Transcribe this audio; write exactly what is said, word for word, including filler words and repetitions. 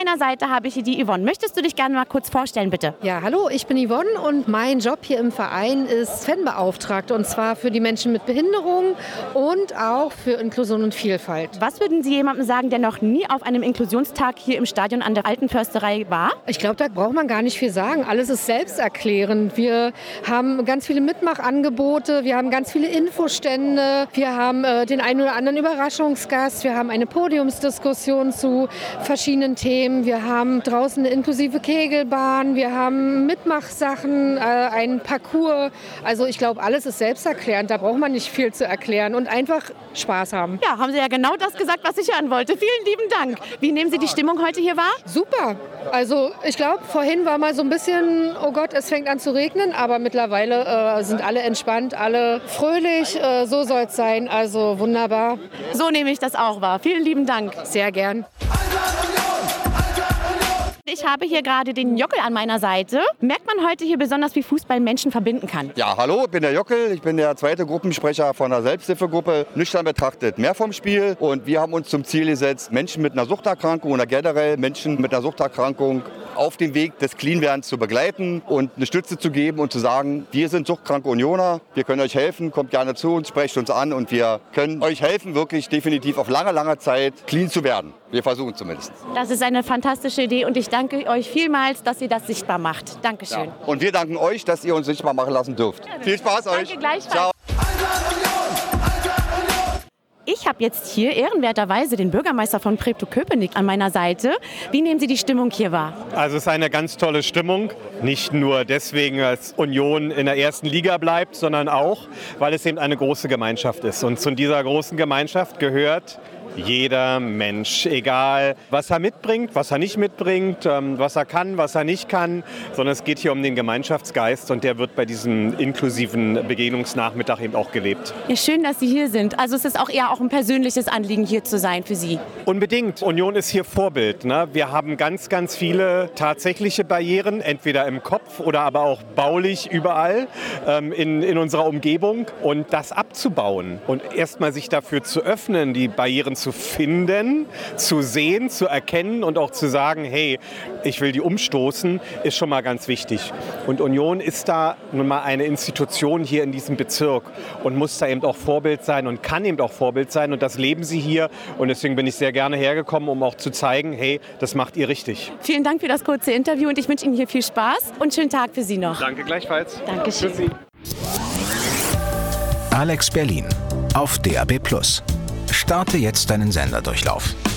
meiner Seite habe ich hier die Yvonne. Möchtest du dich gerne mal kurz vorstellen, bitte? Ja, hallo, ich bin Yvonne und mein Job hier im Verein ist Fanbeauftragte und zwar für die Menschen mit Behinderung und auch für Inklusion und Vielfalt. Was würden Sie jemandem sagen, der noch nie auf einem Inklusionstag hier im Stadion an der Alten Försterei war? Ich glaube, da braucht man gar nicht viel sagen. Alles ist selbsterklärend. Wir haben ganz viele Mitmachangebote, wir haben ganz viele Infostände, wir haben äh, den einen oder anderen Überraschungsgast, wir haben eine Podiumsdiskussion zu verschiedenen Themen, wir haben draußen eine inklusive Kegelbahn, wir haben Mitmachsachen, äh, einen Parcours. Also ich glaube, alles ist selbsterklärend, da braucht man nicht viel zu erklären und einfach Spaß haben. Ja, haben Sie ja genau das gesagt, was ich hören wollte. Vielen lieben Dank. Wie nehmen Sie die Stimmung heute hier wahr? Super. Also ich glaube, vorhin war mal so ein bisschen, oh Gott, es fängt an zu regnen, aber mittlerweile äh, sind alle entspannt, alle fröhlich. Äh, so soll es sein, also wunderbar. So nehme ich das auch wahr. Vielen lieben Dank. Sehr gern. Ich habe hier gerade den Jockel an meiner Seite. Merkt man heute hier besonders, wie Fußball Menschen verbinden kann? Ja, hallo, ich bin der Jockel. Ich bin der zweite Gruppensprecher von der Selbsthilfegruppe. Nüchtern betrachtet mehr vom Spiel. Und wir haben uns zum Ziel gesetzt, Menschen mit einer Suchterkrankung oder generell Menschen mit einer Suchterkrankung auf dem Weg des Cleanwerdens zu begleiten und eine Stütze zu geben und zu sagen, wir sind suchtkranke Unioner, wir können euch helfen, kommt gerne zu uns, sprecht uns an und wir können euch helfen, wirklich definitiv auf lange, lange Zeit clean zu werden. Wir versuchen zumindest. Das ist eine fantastische Idee und ich danke euch vielmals, dass ihr das sichtbar macht. Dankeschön. Ja. Und wir danken euch, dass ihr uns sichtbar machen lassen dürft. Ja, viel Spaß danke euch. Gleichfalls. Ciao. Ich habe jetzt hier ehrenwerterweise den Bürgermeister von Treptow-Köpenick an meiner Seite. Wie nehmen Sie die Stimmung hier wahr? Also es ist eine ganz tolle Stimmung. Nicht nur deswegen, dass Union in der ersten Liga bleibt, sondern auch, weil es eben eine große Gemeinschaft ist. Und zu dieser großen Gemeinschaft gehört jeder Mensch, egal was er mitbringt, was er nicht mitbringt, was er kann, was er nicht kann, sondern es geht hier um den Gemeinschaftsgeist und der wird bei diesem inklusiven Begegnungsnachmittag eben auch gelebt. Ja, schön, dass Sie hier sind. Also es ist auch eher auch ein persönliches Anliegen, hier zu sein für Sie. Unbedingt. Union ist hier Vorbild. Ne? Wir haben ganz, ganz viele tatsächliche Barrieren, entweder im Kopf oder aber auch baulich überall ähm, in, in unserer Umgebung. Und das abzubauen und erstmal sich dafür zu öffnen, die Barrieren zu finden, zu sehen, zu erkennen und auch zu sagen, hey, ich will die umstoßen, ist schon mal ganz wichtig. Und Union ist da nun mal eine Institution hier in diesem Bezirk und muss da eben auch Vorbild sein und kann eben auch Vorbild sein und das leben sie hier und deswegen bin ich sehr gerne hergekommen, um auch zu zeigen, hey, das macht ihr richtig. Vielen Dank für das kurze Interview und ich wünsche Ihnen hier viel Spaß und schönen Tag für Sie noch. Danke gleichfalls. Dankeschön. Tschüssi. Alex Berlin auf D A B plus. Starte jetzt deinen Senderdurchlauf.